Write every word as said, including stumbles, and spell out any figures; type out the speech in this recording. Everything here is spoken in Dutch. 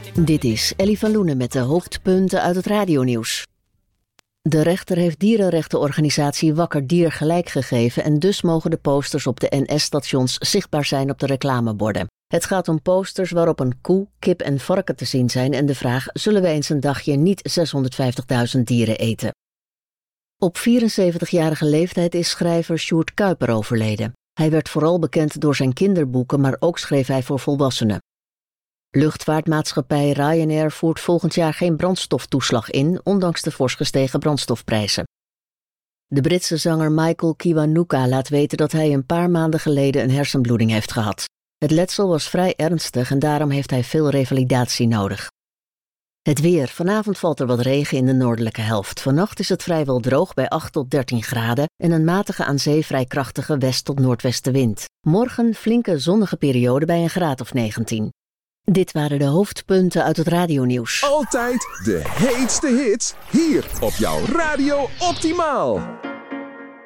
Dit is Ellie van Loenen met de hoofdpunten uit het radionieuws. De rechter heeft dierenrechtenorganisatie Wakker Dier gelijk gegeven en dus mogen de posters op de N S-stations zichtbaar zijn op de reclameborden. Het gaat om posters waarop een koe, kip en varken te zien zijn en de vraag: zullen we eens een dagje niet zeshonderdvijftigduizend dieren eten? Op vierenzeventigjarige leeftijd is schrijver Sjoerd Kuiper overleden. Hij werd vooral bekend door zijn kinderboeken, maar ook schreef hij voor volwassenen. Luchtvaartmaatschappij Ryanair voert volgend jaar geen brandstoftoeslag in, ondanks de fors gestegen brandstofprijzen. De Britse zanger Michael Kiwanuka laat weten dat hij een paar maanden geleden een hersenbloeding heeft gehad. Het letsel was vrij ernstig en daarom heeft hij veel revalidatie nodig. Het weer. Vanavond valt er wat regen in de noordelijke helft. Vannacht is het vrijwel droog bij acht tot dertien graden en een matige aan zee vrij krachtige west- tot noordwestenwind. Morgen flinke zonnige periode bij een graad of negentien. Dit waren de hoofdpunten uit het radionieuws. Altijd de heetste hits hier op jouw Radio Optimaal.